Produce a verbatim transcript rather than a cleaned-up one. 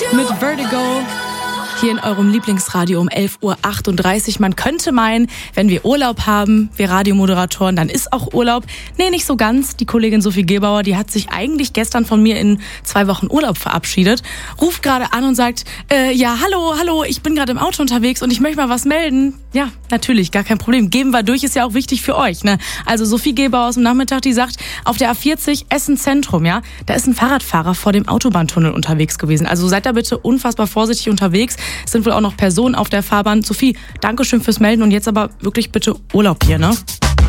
Mit Vertigo. Hier in eurem Lieblingsradio um elf Uhr achtunddreißig. Man könnte meinen, wenn wir Urlaub haben, wir Radiomoderatoren, dann ist auch Urlaub. Nee, nicht so ganz. Die Kollegin Sophie Gebauer, die hat sich eigentlich gestern von mir in zwei Wochen Urlaub verabschiedet, ruft gerade an und sagt, äh, ja, hallo, hallo, ich bin gerade im Auto unterwegs und ich möchte mal was melden. Ja, natürlich, gar kein Problem. Geben wir durch, ist ja auch wichtig für euch, ne? Also Sophie Gebauer aus dem Nachmittag, die sagt, auf der A vierzig Essen Zentrum, ja, da ist ein Fahrradfahrer vor dem Autobahntunnel unterwegs gewesen. Also seid da bitte unfassbar vorsichtig unterwegs. Es sind wohl auch noch Personen auf der Fahrbahn. Sophie, Dankeschön fürs Melden und jetzt aber wirklich bitte Urlaub hier, ne?